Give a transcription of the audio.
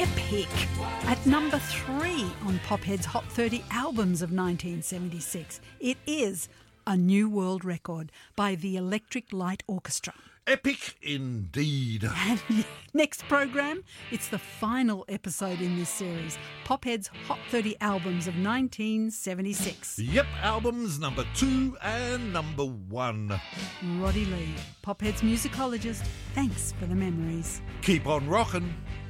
epic. At number 3 on Pophead's Hot 30 Albums of 1976, it is A New World Record by the Electric Light Orchestra. Epic indeed. And next program, it's the final episode in this series, Pophead's Hot 30 Albums of 1976. Yep, albums number 2 and number 1. Roddy Lee, Pophead's musicologist, thanks for the memories. Keep on rockin'.